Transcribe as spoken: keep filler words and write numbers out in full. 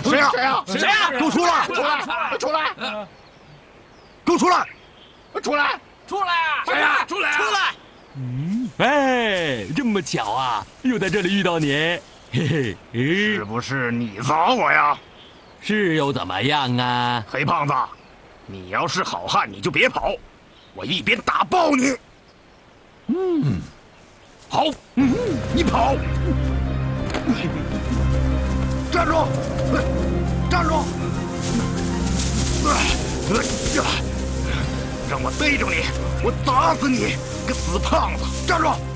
谁呀？ 谁呀？ 谁呀？给我出来！ 出来！出来！ 给我出来！ 出来！ 出来啊！ 谁呀？ 出来！ 出来！ 嗯，哎，这么巧啊，又在这里遇到你，嘿嘿， 是不是你砸我呀？ 是又怎么样啊？ 黑胖子，你要是好汉，你就别跑，我一边打爆你。嗯，好，嗯，你跑，站住，站住，让我逮着你，我打死你，个死胖子！站住！